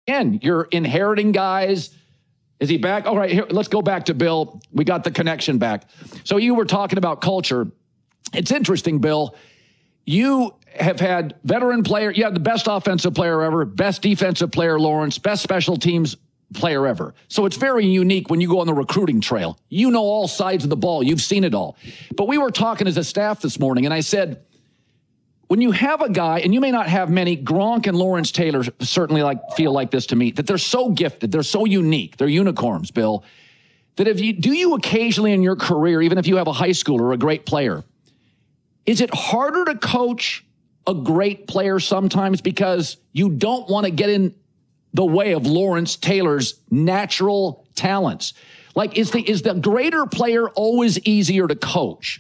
again, you're inheriting guys. Is he back? All right, here, let's go back to Bill. We got the connection back. So you were talking about culture. It's interesting, Bill. You have had veteran player. You had the best offensive player ever, best defensive player, Lawrence, best special teams player ever. So it's very unique when you go on the recruiting trail. You know all sides of the ball. You've seen it all. But we were talking as a staff this morning, and I said, when you have a guy, and you may not have many, Gronk and Lawrence Taylor certainly feel like this to me, that they're so gifted, they're so unique, they're unicorns, Bill, that do you occasionally in your career, even if you have a high schooler or a great player, is it harder to coach a great player sometimes because you don't want to get in the way of Lawrence Taylor's natural talents? Like, is the greater player always easier to coach?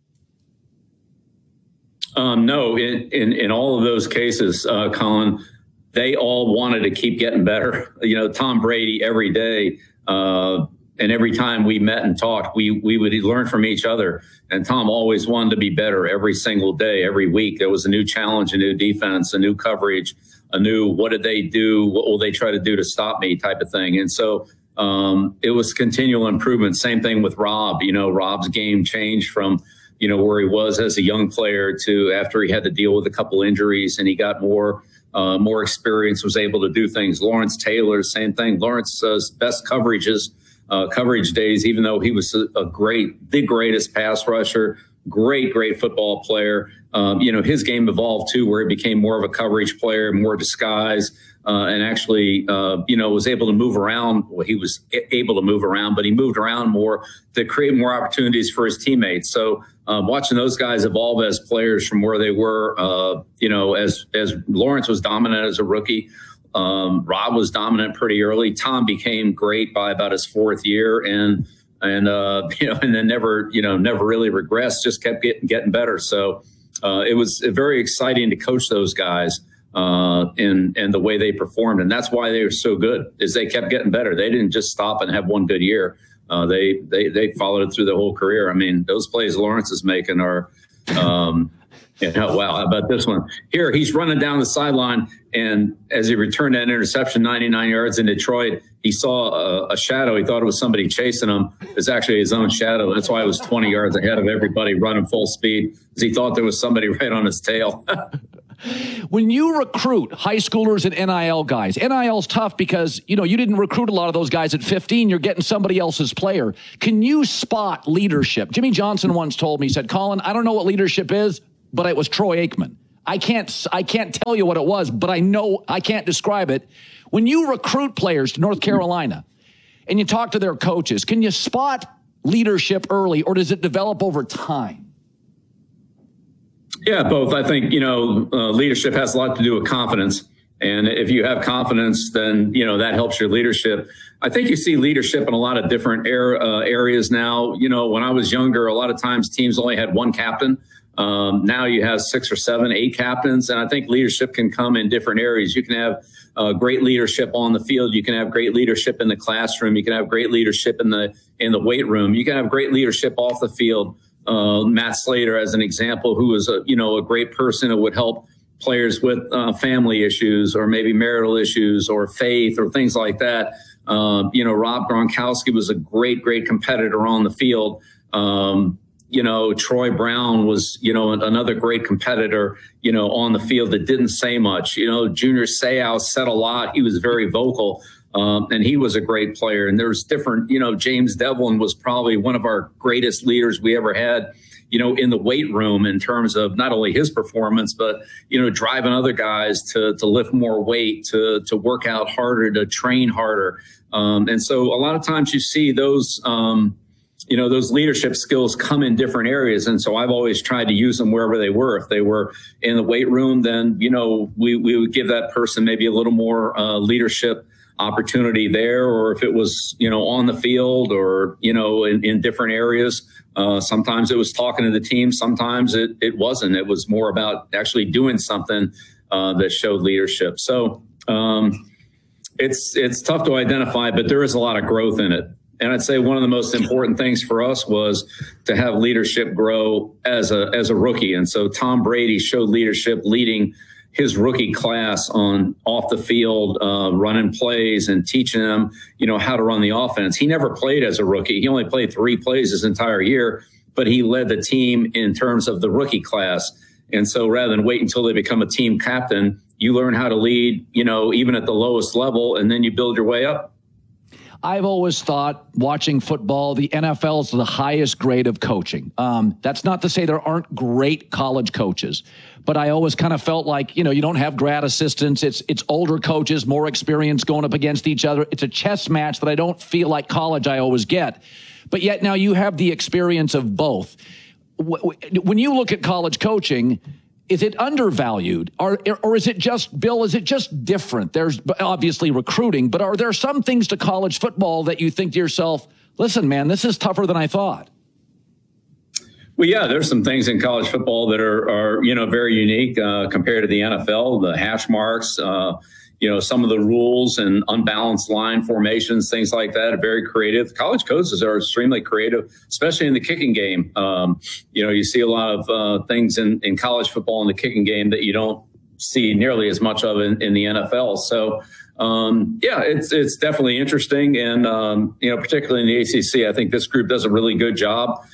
No, in all of those cases, Colin, they all wanted to keep getting better. You know, Tom Brady every day, and every time we met and talked, we would learn from each other. And Tom always wanted to be better every single day, every week. There was a new challenge, a new defense, a new coverage, a new what did they do? What will they try to do to stop me type of thing. And so it was continual improvement. Same thing with Rob. You know, Rob's game changed from, you know, where he was as a young player to after he had to deal with a couple injuries and he got more experience, was able to do things. Lawrence Taylor, same thing. Lawrence's best coverage days, even though he was the greatest pass rusher, great football player. You know, his game evolved too, where he became more of a coverage player, more disguise, and actually, you know, was able to move around. Well, he was able to move around, but he moved around more to create more opportunities for his teammates. So watching those guys evolve as players from where they were, you know, as Lawrence was dominant as a rookie, Rob was dominant pretty early. Tom became great by about his fourth year, and you know, and then never really regressed. Just kept getting better. So it was very exciting to coach those guys and the way they performed, and that's why they were so good. Is they kept getting better. They didn't just stop and have one good year. They followed it through the whole career. I mean, those plays Lawrence is making are. Wow, how about this one? Here, he's running down the sideline, and as he returned that interception, 99 yards in Detroit, he saw a shadow. He thought it was somebody chasing him. It's actually his own shadow. That's why it was 20 yards ahead of everybody running full speed, because he thought there was somebody right on his tail. When you recruit high schoolers and NIL guys, NIL's tough because, you know, you didn't recruit a lot of those guys at 15. You're getting somebody else's player. Can you spot leadership? Jimmy Johnson once told me, he said, Colin, I don't know what leadership is, but it was Troy Aikman. I can't tell you what it was, but I know I can't describe it. When you recruit players to North Carolina and you talk to their coaches, can you spot leadership early, or does it develop over time? Yeah, both. I think, you know, leadership has a lot to do with confidence. And if you have confidence, then, you know, that helps your leadership. I think you see leadership in a lot of different areas now. You know, when I was younger, a lot of times teams only had one captain. Now you have 6 or 7, 8 captains. And I think leadership can come in different areas. You can have great leadership on the field. You can have great leadership in the classroom. You can have great leadership in the weight room. You can have great leadership off the field. Matt Slater, as an example, who was a great person who would help players with family issues or maybe marital issues or faith or things like that. You know, Rob Gronkowski was a great competitor on the field. You know, Troy Brown was, you know, another great competitor, you know, on the field that didn't say much. You know, Junior Seau said a lot. He was very vocal. And he was a great player. And there's different, you know, James Devlin was probably one of our greatest leaders we ever had, you know, in the weight room in terms of not only his performance, but, you know, driving other guys to lift more weight, to work out harder, to train harder. And so a lot of times you see those, you know, those leadership skills come in different areas. And so I've always tried to use them wherever they were. If they were in the weight room, then, you know, we would give that person maybe a little more leadership opportunity there, or if it was, you know, on the field or, you know, in different areas. Sometimes it was talking to the team. Sometimes it wasn't. It was more about actually doing something that showed leadership. So it's tough to identify, but there is a lot of growth in it. And I'd say one of the most important things for us was to have leadership grow as a rookie. And so Tom Brady showed leadership leading, his rookie class on off the field, running plays and teaching them, how to run the offense. He never played as a rookie. He only played 3 plays his entire year, but he led the team in terms of the rookie class. And so rather than wait until they become a team captain, you learn how to lead, even at the lowest level, and then you build your way up. I've always thought, watching football, the NFL is the highest grade of coaching. That's not to say there aren't great college coaches, but I always kind of felt like, you don't have grad assistants. It's older coaches, more experience going up against each other. It's a chess match that I don't feel like college I always get. But yet now you have the experience of both. When you look at college coaching, is it undervalued, or is it just, Bill, is it just different? There's obviously recruiting, but are there some things to college football that you think to yourself, listen, man, this is tougher than I thought? Well, yeah, there's some things in college football that are very unique compared to the NFL, the hash marks, some of the rules and unbalanced line formations, things like that are very creative. College coaches are extremely creative, especially in the kicking game. You see a lot of things in college football in the kicking game that you don't see nearly as much of in the NFL. So, it's definitely interesting. And, particularly in the ACC, I think this group does a really good job.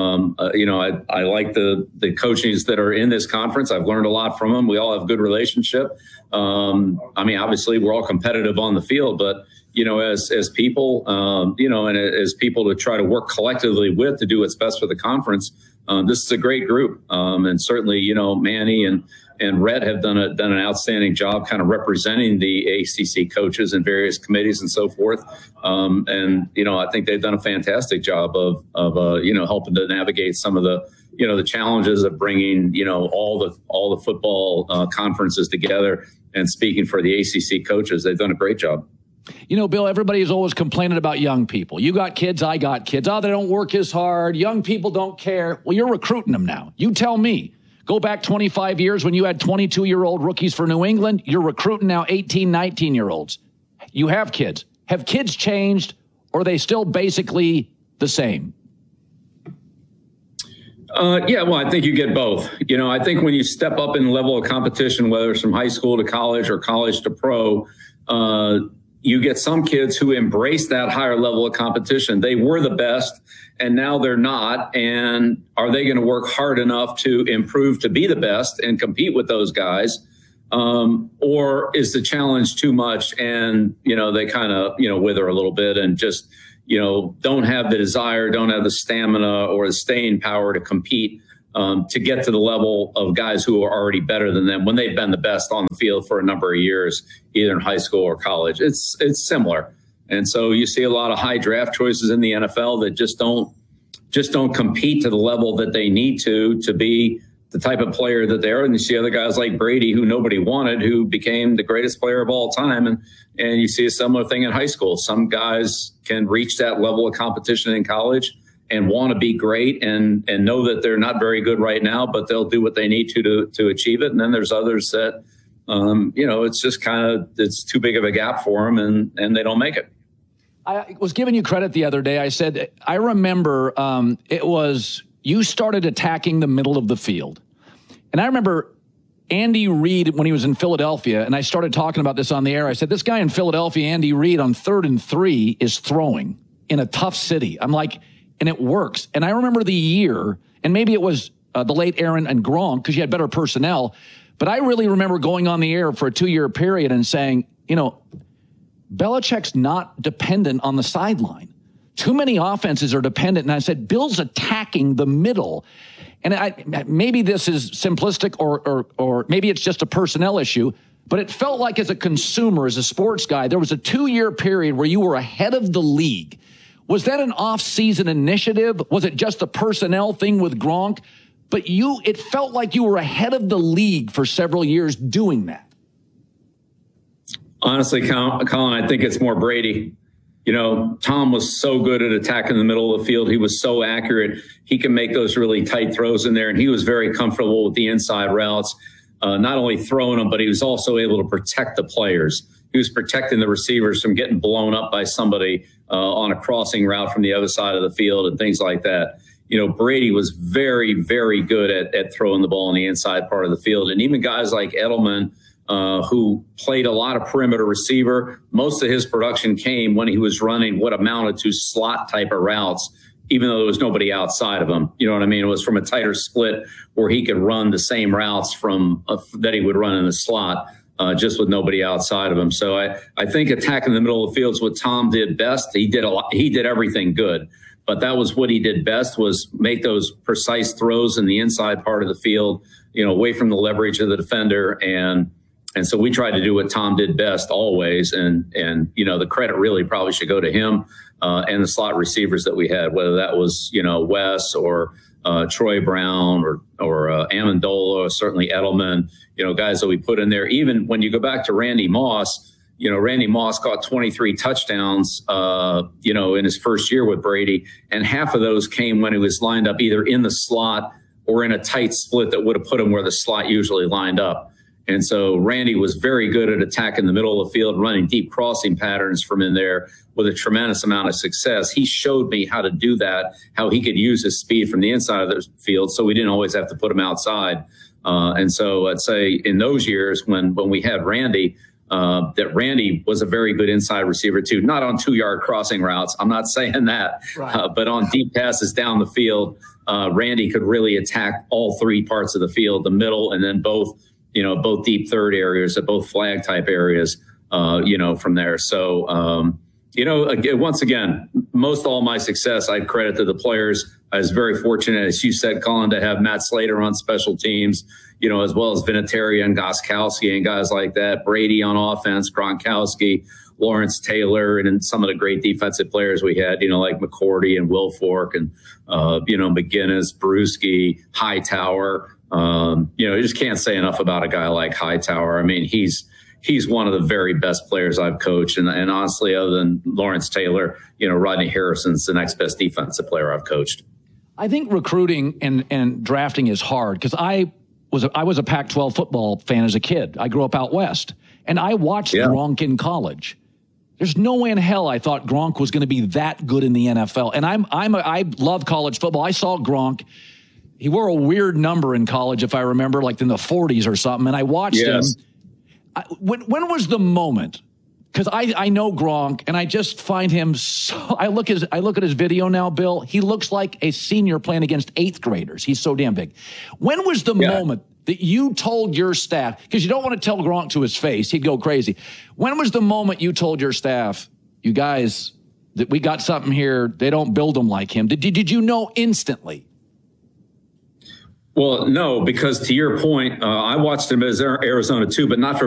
I like the coaches that are in this conference. I've learned a lot from them. We all have a good relationship. Obviously we're all competitive on the field, but, as people, and as people to try to work collectively with to do what's best for the conference, this is a great group. And certainly, Manny and Rhett have done an outstanding job kind of representing the ACC coaches and various committees and so forth. I think they've done a fantastic job of helping to navigate some of the challenges of bringing, all the football conferences together. And speaking for the ACC coaches, they've done a great job. Bill, everybody is always complaining about young people. You got kids, I got kids. Oh, they don't work as hard. Young people don't care. Well, you're recruiting them now. You tell me. Go back 25 years when you had 22-year-old rookies for New England. You're recruiting now 18, 19-year-olds. You have kids. Have kids changed, or are they still basically the same? I think you get both. I think when you step up in the level of competition, whether it's from high school to college or college to pro, you get some kids who embrace that higher level of competition. They were the best, and now they're not. And are they going to work hard enough to improve to be the best and compete with those guys? Or is the challenge too much and, they kind of, wither a little bit and just, don't have the desire, don't have the stamina or the staying power to compete to get to the level of guys who are already better than them when they've been the best on the field for a number of years, either in high school or college. It's similar. And so you see a lot of high draft choices in the NFL that just don't compete to the level that they need to be the type of player that they are. And you see other guys like Brady, who nobody wanted, who became the greatest player of all time. And you see a similar thing in high school. Some guys can reach that level of competition in college and want to be great and know that they're not very good right now, but they'll do what they need to achieve it. And then there's others that, it's just it's too big of a gap for them and they don't make it. I was giving you credit the other day. I said, I remember you started attacking the middle of the field. And I remember Andy Reid when he was in Philadelphia, and I started talking about this on the air. I said, this guy in Philadelphia, Andy Reid, on 3rd and 3 is throwing in a tough city. I'm like, and it works. And I remember the year, and maybe it was the late Aaron and Gronk because you had better personnel. But I really remember going on the air for a 2-year period and saying, Belichick's not dependent on the sideline. Too many offenses are dependent. And I said, Bill's attacking the middle. And maybe this is simplistic or maybe it's just a personnel issue, but it felt like as a consumer, as a sports guy, there was a 2-year period where you were ahead of the league. Was that an off-season initiative? Was it just a personnel thing with Gronk? But it felt like you were ahead of the league for several years doing that. Honestly, Colin, I think it's more Brady. Tom was so good at attacking the middle of the field. He was so accurate. He can make those really tight throws in there, and he was very comfortable with the inside routes, not only throwing them, but he was also able to protect the players. He was protecting the receivers from getting blown up by somebody on a crossing route from the other side of the field and things like that. Brady was very, very good at throwing the ball in the inside part of the field. And even guys like Edelman, who played a lot of perimeter receiver, most of his production came when he was running what amounted to slot type of routes, even though there was nobody outside of him. You know what I mean? It was from a tighter split where he could run the same routes that he would run in the slot, just with nobody outside of him. So I think attacking the middle of the field is what Tom did best. He did a lot. He did everything good, but that was what he did best, was make those precise throws in the inside part of the field, away from the leverage of the defender. And so we tried to do what Tom did best always. And the credit really probably should go to him and the slot receivers that we had, whether that was, Wes or Troy Brown or Amendola, or certainly Edelman, guys that we put in there. Even when you go back to Randy Moss, Randy Moss caught 23 touchdowns, in his first year with Brady. And half of those came when he was lined up either in the slot or in a tight split that would have put him where the slot usually lined up. And so Randy was very good at attacking the middle of the field, running deep crossing patterns from in there with a tremendous amount of success. He showed me how to do that, how he could use his speed from the inside of the field, so we didn't always have to put him outside. And so I'd say in those years when we had Randy, that Randy was a very good inside receiver too, not on 2-yard crossing routes. I'm not saying that, right. But on deep passes down the field, Randy could really attack all three parts of the field, the middle, and then both deep third areas, both flag type areas, from there. So, once again, most all my success, I credit to the players. I was very fortunate, as you said, Colin, to have Matt Slater on special teams, as well as Vinatieri and Gostkowski and guys like that, Brady on offense, Gronkowski, Lawrence Taylor, and then some of the great defensive players we had, like McCourty and Wilfork and, McGinnis, Bruschi, Hightower. You just can't say enough about a guy like Hightower. I mean, he's one of the very best players I've coached. And honestly, other than Lawrence Taylor, Rodney Harrison's the next best defensive player I've coached. I think recruiting and drafting is hard because I was a Pac-12 football fan as a kid. I grew up out west, and I watched Gronk in college. There's no way in hell I thought Gronk was going to be that good in the NFL. And I love college football. I saw Gronk. He wore a weird number in college, if I remember, like in the 40s or something. And I watched him. When was the moment? Because I know Gronk, and I just find him so. I look at his video now, Bill. He looks like a senior playing against 8th graders. He's so damn big. When was the moment that you told your staff? Because you don't want to tell Gronk to his face; he'd go crazy. When was the moment you told your staff, "You guys, that we got something here? They don't build them like him." Did you know instantly? Well, no, because to your point, I watched him as Arizona too, but not for